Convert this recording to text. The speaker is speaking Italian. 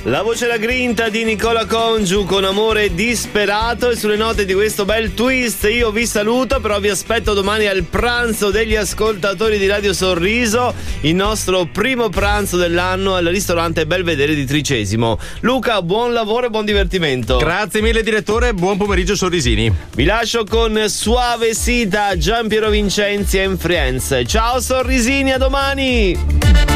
La voce e la grinta di Nicola Congiu con Amore disperato, e sulle note di questo bel twist io vi saluto, però vi aspetto domani al pranzo degli ascoltatori di Radio Sorriso, il nostro primo pranzo dell'anno al ristorante Belvedere di Tricesimo. Luca, buon lavoro e buon divertimento. Grazie mille direttore, buon pomeriggio Sorrisini. Vi lascio con Suave Sita, Giampiero Vincenzi e Friends. Ciao Sorrisini, a domani.